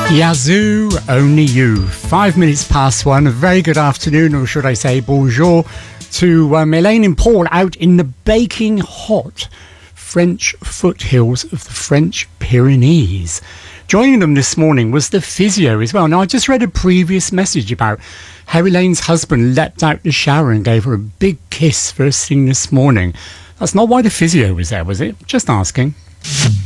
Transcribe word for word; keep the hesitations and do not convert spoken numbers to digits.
Yazoo, only you. Five minutes past one. A very good afternoon, or should I say bonjour, to um, Elaine and Paul out in the baking hot French foothills of the French Pyrenees. Joining them this morning was the physio as well. Now, I just read a previous message about how Elaine's husband leapt out the shower and gave her a big kiss first thing this morning. That's not why the physio was there, was it? Just asking.